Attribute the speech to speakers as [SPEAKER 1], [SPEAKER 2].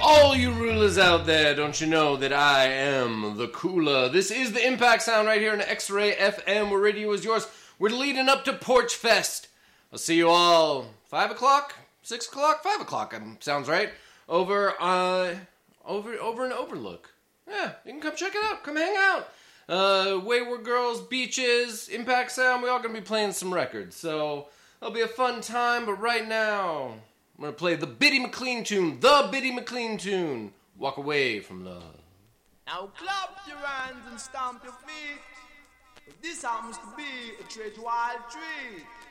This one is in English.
[SPEAKER 1] all you rulers out there, don't you know that I am the cooler? This is the Impact Sound right here in X-Ray FM, where radio is yours. We're leading up to Porch Fest. I'll see you all 5 o'clock, 6 o'clock, 5 o'clock, sounds right, over in Overlook. Yeah, you can come check it out, come hang out. Wayward Girls, Beaches, Impact Sound, we all gonna be playing some records, so it'll be a fun time, but right now, I'm gonna play the Biddy McLean tune, Walk Away from Love.
[SPEAKER 2] Now clap your hands and stamp your feet. This happens to be a treat wild treat.